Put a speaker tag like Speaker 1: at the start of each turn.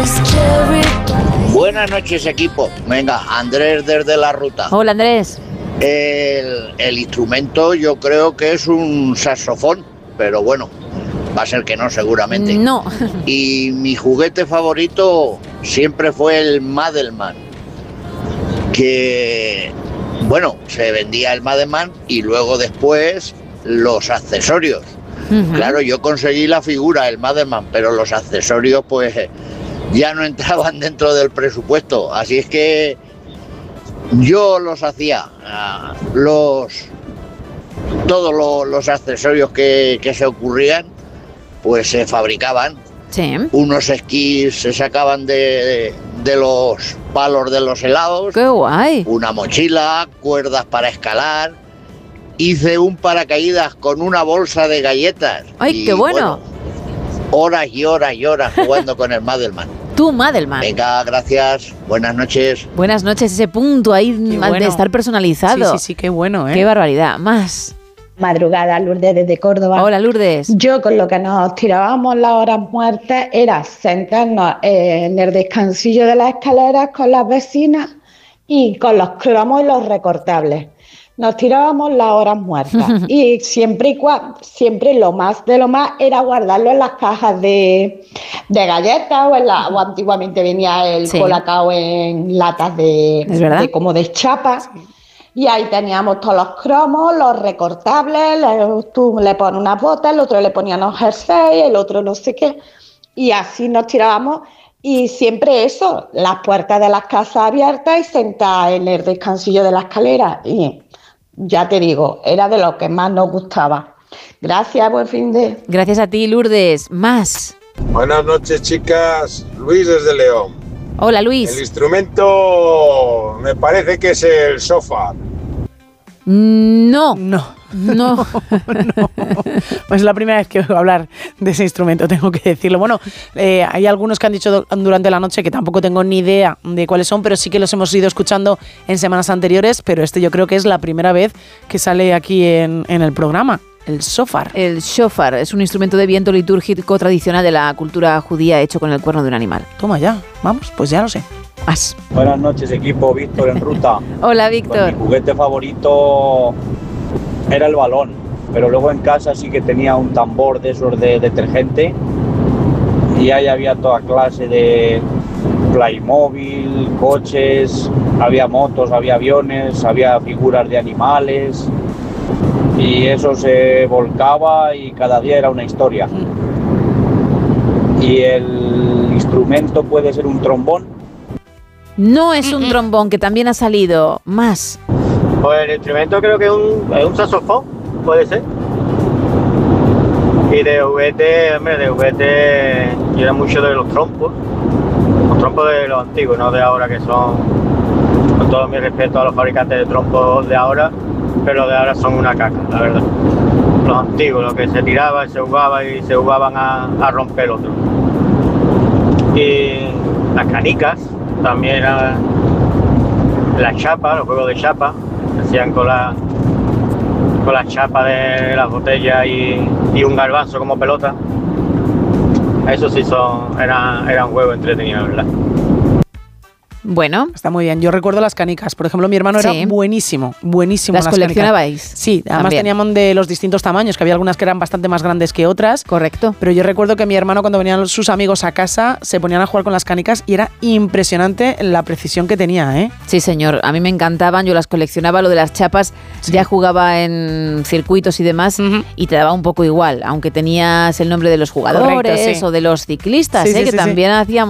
Speaker 1: Buenas noches, equipo. Venga, Andrés desde la ruta.
Speaker 2: Hola, Andrés.
Speaker 1: El instrumento yo creo que es un saxofón, pero bueno, va a ser que no, seguramente.
Speaker 2: No.
Speaker 1: Y mi juguete favorito siempre fue el Madelman, que, bueno, se vendía el Madelman y luego después los accesorios. Claro, yo conseguí la figura, el Madelman, pero los accesorios pues ya no entraban dentro del presupuesto, así es que yo los hacía, todos los accesorios que se ocurrían, pues se fabricaban.
Speaker 2: Sí.
Speaker 1: Unos esquís se sacaban de los palos de los helados.
Speaker 2: ¡Qué guay!
Speaker 1: Una mochila, cuerdas para escalar. Hice un paracaídas con una bolsa de galletas.
Speaker 2: ¡Ay, qué bueno!
Speaker 1: Horas y horas y horas jugando con el Madelman.
Speaker 2: Tu Madelman.
Speaker 1: Venga, gracias. Buenas noches.
Speaker 2: Buenas noches. Ese punto ahí de estar personalizado.
Speaker 3: Sí, qué bueno, ¿eh?
Speaker 2: Qué barbaridad. Más.
Speaker 4: Madrugada, Lourdes desde Córdoba.
Speaker 2: Hola, Lourdes.
Speaker 4: Yo con lo que nos tirábamos las horas muertas era sentarnos en el descansillo de las escaleras con las vecinas y con los cromos y los recortables. Nos tirábamos las horas muertas y siempre lo más de lo más era guardarlo en las cajas de galletas o antiguamente venía el colacao en latas de como de chapa. Sí. Y ahí teníamos todos los cromos, los recortables, tú le pones unas botas, el otro le ponía unos jerseys, el otro no sé qué, y así nos tirábamos. Y siempre eso, las puertas de las casas abiertas y sentadas en el descansillo de la escalera. Y ya te digo, era de lo que más nos gustaba. Gracias, buen fin de...
Speaker 2: Gracias a ti, Lourdes. Más.
Speaker 5: Buenas noches, chicas. Luis desde León.
Speaker 2: Hola, Luis.
Speaker 5: El instrumento me parece que es el sofá.
Speaker 2: No.
Speaker 3: Pues es la primera vez que oigo hablar de ese instrumento, tengo que decirlo. Bueno, hay algunos que han dicho durante la noche que tampoco tengo ni idea de cuáles son, pero sí que los hemos ido escuchando en semanas anteriores, pero este yo creo que es la primera vez que sale aquí en el programa. El shofar.
Speaker 2: El shofar es un instrumento de viento litúrgico tradicional de la cultura judía hecho con el cuerno de un animal.
Speaker 3: Toma ya, vamos, pues ya lo sé. As.
Speaker 6: Buenas noches, equipo. Víctor en ruta.
Speaker 2: Hola, Víctor.
Speaker 6: Pues mi juguete favorito era el balón, pero luego en casa sí que tenía un tambor de esos de detergente y ahí había toda clase de Playmobil, coches, había motos, había aviones, había figuras de animales. Y eso se volcaba y cada día era una historia. Y el instrumento puede ser un trombón.
Speaker 2: No es un trombón, que también ha salido. Más.
Speaker 7: Pues el instrumento creo que es un saxofón, puede ser. Y de juguete, yo era mucho de los trompos de los antiguos, no de ahora, que son, con todo mi respeto a los fabricantes de trompos de ahora, pero los de ahora son una caca, la verdad. Los antiguos, los que se tiraban, se jugaban a romper el otro. Y las canicas, también la chapa, los juegos de chapa, hacían con la chapa de las botellas y un garbanzo como pelota. Eso sí eran juegos entretenidos, ¿verdad?
Speaker 2: Bueno.
Speaker 3: Está muy bien. Yo recuerdo las canicas. Por ejemplo, mi hermano era buenísimo.
Speaker 2: ¿Las coleccionabais?
Speaker 3: Sí, además también teníamos de los distintos tamaños, que había algunas que eran bastante más grandes que otras.
Speaker 2: Correcto.
Speaker 3: Pero yo recuerdo que mi hermano, cuando venían sus amigos a casa, se ponían a jugar con las canicas y era impresionante la precisión que tenía, ¿eh?
Speaker 2: Sí, señor. A mí me encantaban, yo las coleccionaba. Lo de las chapas, ya jugaba en circuitos y demás, y te daba un poco igual, aunque tenías el nombre de los jugadores. Correcto, o de los ciclistas, que también hacíamos